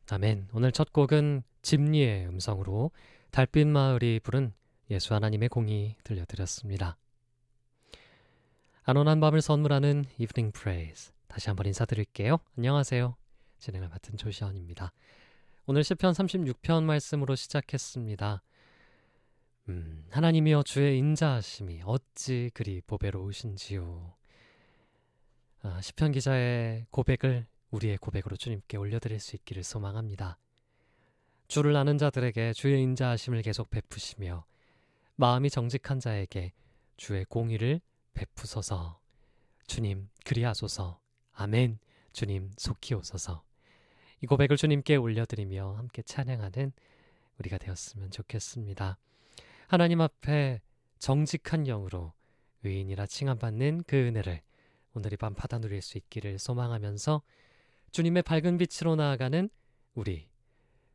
아멘. 오늘 첫 곡은 집리의 음성으로 달빛 마을이 부른 예수 하나님의 공이 들려드렸습니다. 안온한 밤을 선물하는 이브닝 프레이즈, 다시 한번 인사드릴게요. 안녕하세요. 진행을 맡은 조시현입니다. 오늘 시편 36편 말씀으로 시작했습니다. 하나님이여 주의 인자하심이 어찌 그리 보배로우신지요. 시편 기자의 고백을 우리의 고백으로 주님께 올려드릴 수 있기를 소망합니다. 주를 아는 자들에게 주의 인자하심을 계속 베푸시며 마음이 정직한 자에게 주의 공의를 베푸소서. 주님 그리하소서. 아멘. 주님 속히 오소서. 이 고백을 주님께 올려드리며 함께 찬양하는 우리가 되었으면 좋겠습니다. 하나님 앞에 정직한 영으로 의인이라 칭함받는 그 은혜를 오늘 이 밤 받아 누릴 수 있기를 소망하면서 주님의 밝은 빛으로 나아가는 우리